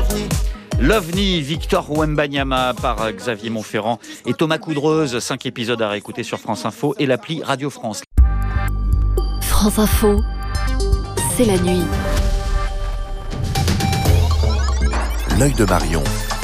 L'OVNI, Victor Wembanyama par Xavier Montferrand et Thomas Coudreuse. 5 épisodes à réécouter sur France Info et l'appli Radio France. France Info, c'est la nuit. L'œil de Marion.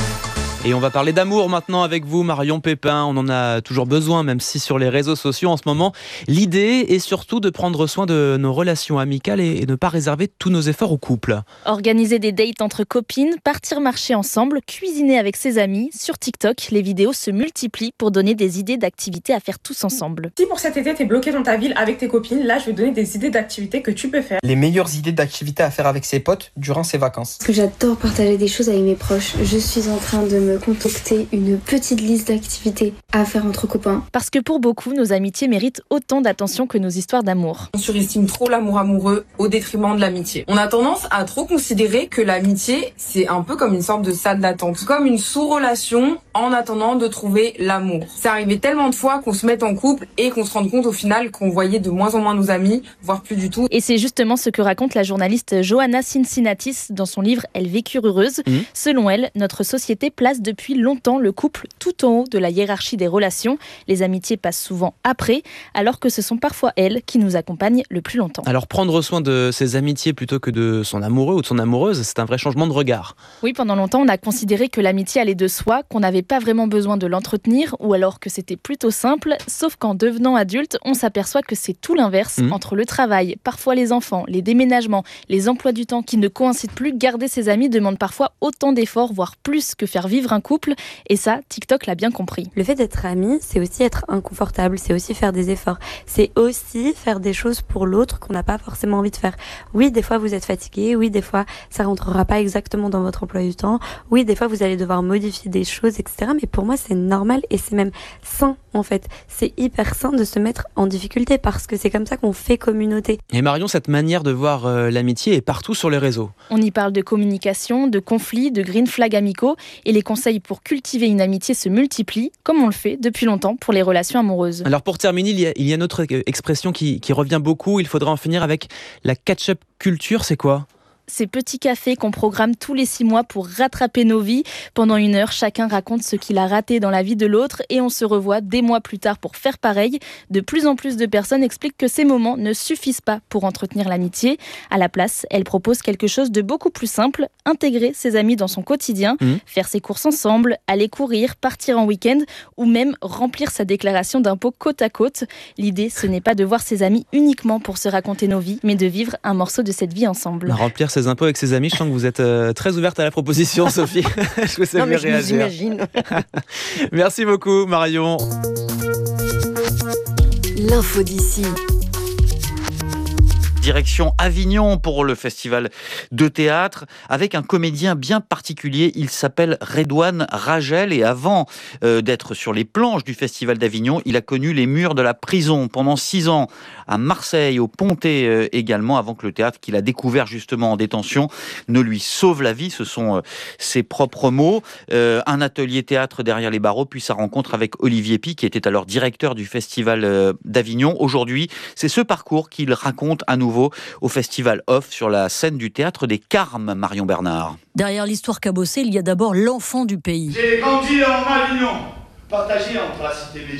Et on va parler d'amour maintenant avec vous, Marion Pépin. On en a toujours besoin, même si sur les réseaux sociaux en ce moment, l'idée est surtout de prendre soin de nos relations amicales et ne pas réserver tous nos efforts au couple. Organiser des dates entre copines, partir marcher ensemble, cuisiner avec ses amis. Sur TikTok, les vidéos se multiplient pour donner des idées d'activités à faire tous ensemble. Si pour cet été, t'es bloqué dans ta ville avec tes copines, là, je vais te donner des idées d'activités que tu peux faire. Les meilleures idées d'activités à faire avec ses potes durant ses vacances. Parce que j'adore partager des choses avec mes proches. Je suis en train de me concocter une petite liste d'activités à faire entre copains. Parce que pour beaucoup, nos amitiés méritent autant d'attention que nos histoires d'amour. On surestime trop l'amour amoureux au détriment de l'amitié. On a tendance à trop considérer que l'amitié, c'est un peu comme une sorte de salle d'attente, comme une sous-relation en attendant de trouver l'amour. C'est arrivé tellement de fois qu'on se mette en couple et qu'on se rende compte au final qu'on voyait de moins en moins nos amis, voire plus du tout. Et c'est justement ce que raconte la journaliste Johanna Cincinnatis dans son livre « Elles vécurent heureuses ». Selon elle, notre société place depuis longtemps le couple tout en haut de la hiérarchie des relations. Les amitiés passent souvent après, alors que ce sont parfois elles qui nous accompagnent le plus longtemps. Alors prendre soin de ses amitiés plutôt que de son amoureux ou de son amoureuse, c'est un vrai changement de regard. Oui, pendant longtemps, on a considéré que l'amitié allait de soi, qu'on n'avait pas vraiment besoin de l'entretenir, ou alors que c'était plutôt simple, sauf qu'en devenant adulte, on s'aperçoit que c'est tout l'inverse. Entre le travail, parfois les enfants, les déménagements, les emplois du temps qui ne coïncident plus, garder ses amis demande parfois autant d'efforts, voire plus que faire vivre un couple. Et ça, TikTok l'a bien compris. Le fait d'être ami, c'est aussi être inconfortable, c'est aussi faire des efforts. C'est aussi faire des choses pour l'autre qu'on n'a pas forcément envie de faire. Oui, des fois vous êtes fatigué, oui, des fois ça rentrera pas exactement dans votre emploi du temps, oui, des fois vous allez devoir modifier des choses, etc. Mais pour moi, c'est normal et c'est même sain, en fait. C'est hyper sain de se mettre en difficulté parce que c'est comme ça qu'on fait communauté. Et Marion, cette manière de voir l'amitié est partout sur les réseaux. On y parle de communication, de conflits, de green flags amicaux et les conseils pour cultiver une amitié se multiplient, comme on le fait depuis longtemps pour les relations amoureuses. Alors pour terminer, il y a une autre expression qui revient beaucoup, il faudra en finir avec la catch-up culture, c'est quoi ? Ces petits cafés qu'on programme tous les 6 mois pour rattraper nos vies. Pendant 1 heure, chacun raconte ce qu'il a raté dans la vie de l'autre et on se revoit des mois plus tard pour faire pareil. De plus en plus de personnes expliquent que ces moments ne suffisent pas pour entretenir l'amitié. À la place, elles proposent quelque chose de beaucoup plus simple, intégrer ses amis dans son quotidien, faire ses courses ensemble, aller courir, partir en week-end ou même remplir sa déclaration d'impôt côte à côte. L'idée, ce n'est pas de voir ses amis uniquement pour se raconter nos vies, mais de vivre un morceau de cette vie ensemble. Remplir ses impôts avec ses amis, je sens que vous êtes très ouverte à la proposition, Sophie. Je vous sais bien réagir. J'imagine. Merci beaucoup, Marion. L'info d'ici. Direction Avignon pour le festival de théâtre avec un comédien bien particulier. Il s'appelle Redouane Ragel et avant d'être sur les planches du festival d'Avignon, il a connu les murs de la prison pendant 6 ans à Marseille, au Pontet également, avant que le théâtre qu'il a découvert justement en détention ne lui sauve la vie. Ce sont ses propres mots. Un atelier théâtre derrière les barreaux, puis sa rencontre avec Olivier Py, qui était alors directeur du festival d'Avignon. Aujourd'hui, c'est ce parcours qu'il raconte à nouveau au Festival Off sur la scène du théâtre des Carmes, Marion Bernard. Derrière l'histoire cabossée, il y a d'abord l'enfant du pays. J'ai grandi en Avignon, partagé entre la cité